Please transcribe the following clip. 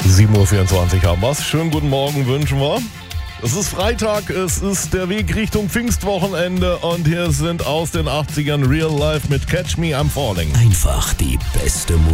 7.24 Uhr haben wir's. Schönen guten Morgen wünschen wir. Es ist Freitag, es ist der Weg Richtung Pfingstwochenende und hier sind aus den 80ern Real Life mit Catch Me I'm Falling. Einfach die beste Musik.